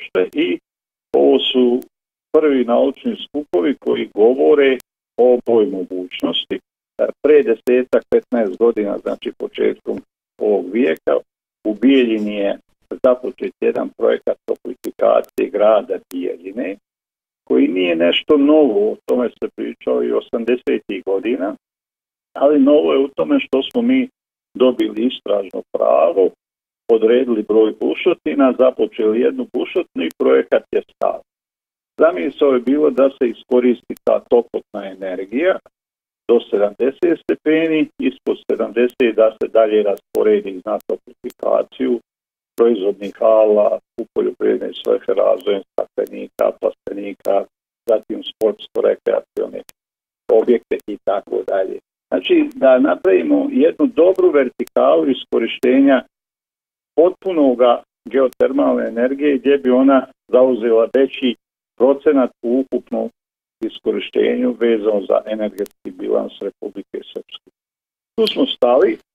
uopšte i ovo su prvi naučni skupovi koji govore o ovoj mogućnosti. Pre 10-15 godina, znači početkom ovog vijeka, u Bijeljini je započet jedan projekat toplifikacije grada Bijeljine, koji nije nešto novo, o tome se pričao i 80. godina, ali novo je u tome što smo mi dobili istražno pravo, odredili broj bušotina, započeli jednu bušotinu i projekat je stao. Zamisao je bilo da se iskoristi ta toplotna energija do 70 stepeni, ispod 70 da se dalje rasporedi na toplifikaciju proizvodnih hala, u poljoprivredne svrhe, razvojem staklenika, plastenika, zatim sportsko-rekreacione objekte i tako dalje. Znači da napravimo jednu dobru vertikalu iskorištenja potpunoga geotermalne energije gdje bi ona zauzela veći procenat u ukupnom iskorištenju vezano za energetski bilans Republike Srpske. Tu smo stali